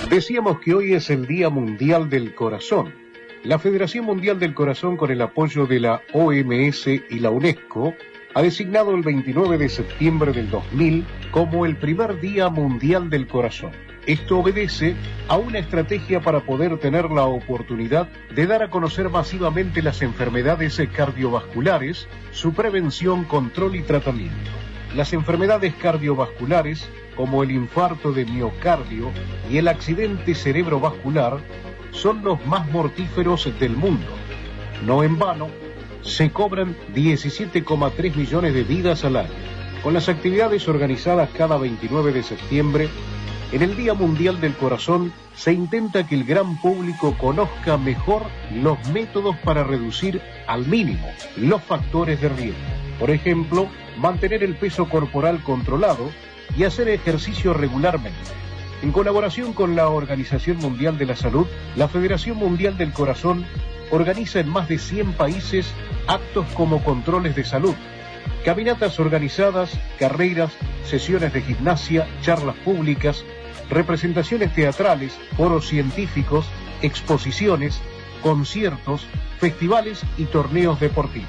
Decíamos que hoy es el Día Mundial del Corazón. La Federación Mundial del Corazón, con el apoyo de la OMS y la UNESCO, ha designado el 29 de septiembre del 2000 como el primer Día Mundial del Corazón. Esto obedece a una estrategia para poder tener la oportunidad de dar a conocer masivamente las enfermedades cardiovasculares, su prevención, control y tratamiento. Las enfermedades cardiovasculares, como el infarto de miocardio y el accidente cerebrovascular, son los más mortíferos del mundo. No en vano, se cobran 17,3 millones de vidas al año. Con las actividades organizadas cada 29 de septiembre, en el Día Mundial del Corazón, se intenta que el gran público conozca mejor los métodos para reducir al mínimo los factores de riesgo. Por ejemplo, mantener el peso corporal controlado y hacer ejercicio regularmente. En colaboración con la Organización Mundial de la Salud, la Federación Mundial del Corazón organiza en más de 100 países actos como controles de salud, caminatas organizadas, carreras, sesiones de gimnasia, charlas públicas, representaciones teatrales, foros científicos, exposiciones, conciertos, festivales y torneos deportivos.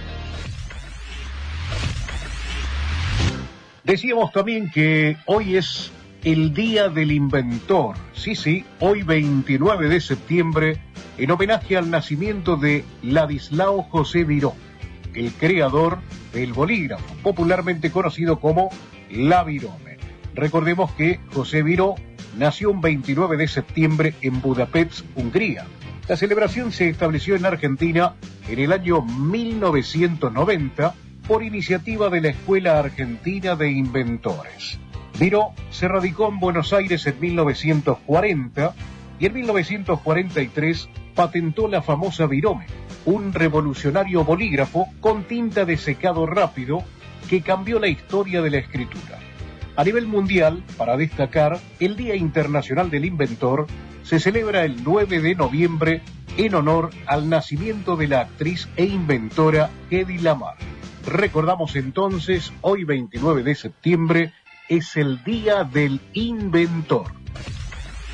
Decíamos también que hoy es el Día del Inventor. Sí, hoy 29 de septiembre, en homenaje al nacimiento de Ladislao José Viró, el creador del bolígrafo, popularmente conocido como la Virome. Recordemos que José Viró nació un 29 de septiembre en Budapest, Hungría. La celebración se estableció en Argentina en el año 1990 por iniciativa de la Escuela Argentina de Inventores. Viró se radicó en Buenos Aires en 1940 y en 1943 patentó la famosa Virome, un revolucionario bolígrafo con tinta de secado rápido que cambió la historia de la escritura. A nivel mundial, para destacar, el Día Internacional del Inventor se celebra el 9 de noviembre en honor al nacimiento de la actriz e inventora Hedy Lamarr. Recordamos entonces, hoy 29 de septiembre es el Día del Inventor.